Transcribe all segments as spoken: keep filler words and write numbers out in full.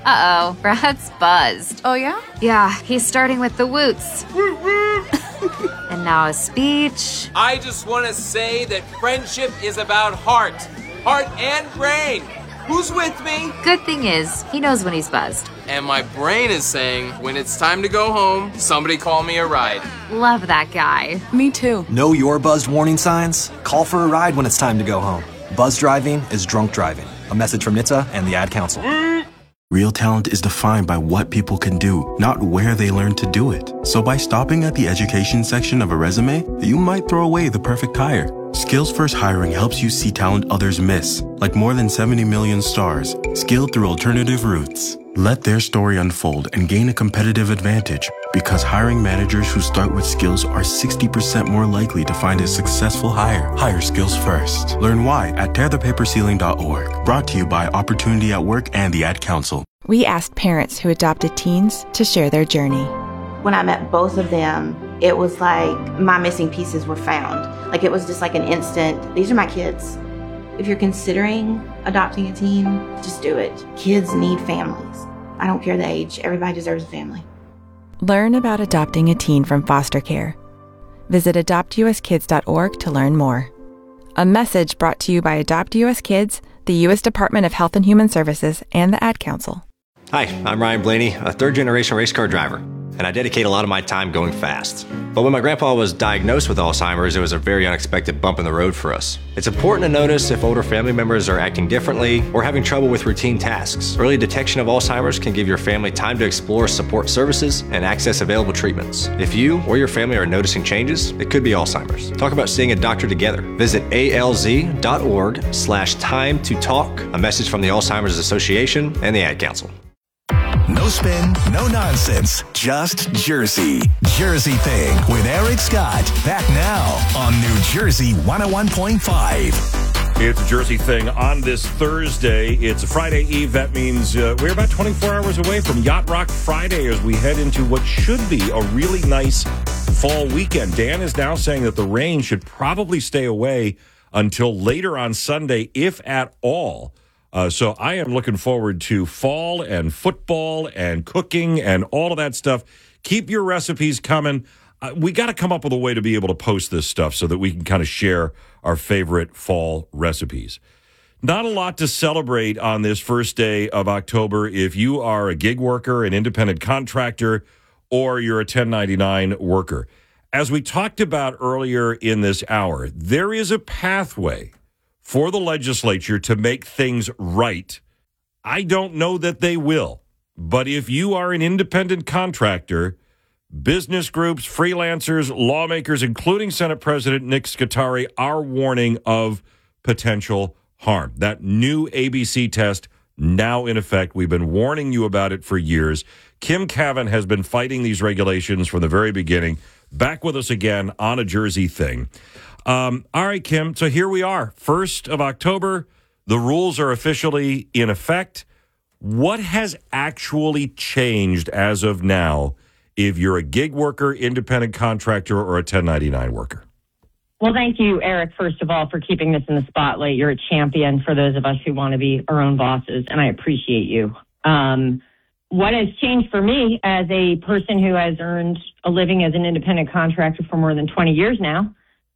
Uh-oh, Brad's buzzed. Oh, yeah? Yeah, he's starting with the woots. And now a speech. I just want to say that friendship is about heart. Heart and brain. Who's with me? Good thing is, he knows when he's buzzed. And my brain is saying, when it's time to go home, somebody call me a ride. Love that guy. Me too. Know your buzzed warning signs? Call for a ride when it's time to go home. Buzz driving is drunk driving. A message from N H T S A and the Ad Council. Real talent is defined by what people can do, not where they learn to do it. So by stopping at the education section of a resume, you might throw away the perfect hire. Skills First Hiring helps you see talent others miss, like more than seventy million stars, skilled through alternative routes. Let their story unfold and gain a competitive advantage, because hiring managers who start with skills are sixty percent more likely to find a successful hire. Hire skills first. Learn why at tear the paper ceiling dot org. Brought to you by Opportunity at Work and the Ad Council. We asked parents who adopted teens to share their journey. When I met both of them, it was like my missing pieces were found. Like it was just like an instant, these are my kids. If you're considering adopting a teen, just do it. Kids need families. I don't care the age. Everybody deserves a family. Learn about adopting a teen from foster care. Visit adopt u s kids dot org to learn more. A message brought to you by Adopt U S Kids, the U S Department of Health and Human Services, and the Ad Council. Hi, I'm Ryan Blaney, a third-generation race car driver, and I dedicate a lot of my time going fast. But when my grandpa was diagnosed with Alzheimer's, it was a very unexpected bump in the road for us. It's important to notice if older family members are acting differently or having trouble with routine tasks. Early detection of Alzheimer's can give your family time to explore support services and access available treatments. If you or your family are noticing changes, it could be Alzheimer's. Talk about seeing a doctor together. Visit A L Z dot org slash time to talk. A message from the Alzheimer's Association and the Ad Council. No spin, no nonsense, just Jersey. Jersey Thing with Eric Scott. Back now on New Jersey one oh one point five. It's a Jersey Thing on this Thursday. It's a Friday Eve. That means uh, we're about twenty-four hours away from Yacht Rock Friday as we head into what should be a really nice fall weekend. Dan is now saying that the rain should probably stay away until later on Sunday, if at all. Uh, so I am looking forward to fall and football and cooking and all of that stuff. Keep your recipes coming. Uh, we got to come up with a way to be able to post this stuff so that we can kind of share our favorite fall recipes. Not a lot to celebrate on this first day of October if you are a gig worker, an independent contractor, or you're a ten ninety-nine worker. As we talked about earlier in this hour, there is a pathway for the legislature to make things right. I don't know that they will, but if you are an independent contractor, business groups, freelancers, lawmakers, including Senate President Nick Scutari, are warning of potential harm. That new A B C test now in effect. We've been warning you about it for years. Kim Cavan has been fighting these regulations from the very beginning. Back with us again on a Jersey Thing. Um, all right, Kim, so here we are. first of October, the rules are officially in effect. What has actually changed as of now if you're a gig worker, independent contractor, or a ten ninety-nine worker? Well, thank you, Eric, first of all, for keeping this in the spotlight. You're a champion for those of us who want to be our own bosses, and I appreciate you. Um, what has changed for me as a person who has earned a living as an independent contractor for more than twenty years now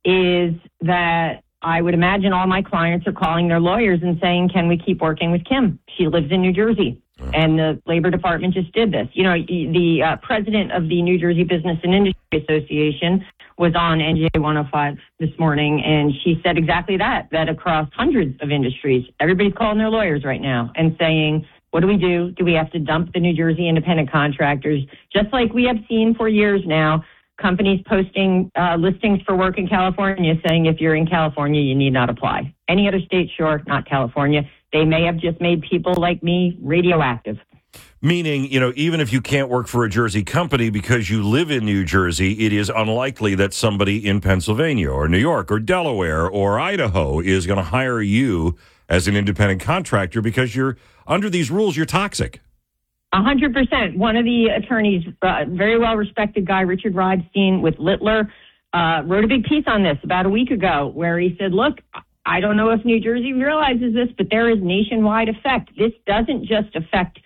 is that I would imagine all my clients are calling their lawyers and saying, can we keep working with Kim? She lives in New Jersey. And the Labor Department just did this. You know, the uh, president of the New Jersey Business and Industry Association was on N J one oh five this morning, and she said exactly that, that across hundreds of industries, everybody's calling their lawyers right now and saying, what do we do? Do we have to dump the New Jersey independent contractors? Just like we have seen for years now, companies posting uh, listings for work in California saying if you're in California, you need not apply. Any other state, sure, not California. They may have just made people like me radioactive. Meaning, you know, even if you can't work for a Jersey company because you live in New Jersey, it is unlikely that somebody in Pennsylvania or New York or Delaware or Idaho is going to hire you as an independent contractor because you're under these rules, you're toxic. A hundred percent. One of the attorneys, uh, very well-respected guy, Richard Rydstein with Littler, uh, wrote a big piece on this about a week ago where he said, look, I don't know if New Jersey realizes this, but there is nationwide effect. This doesn't just affect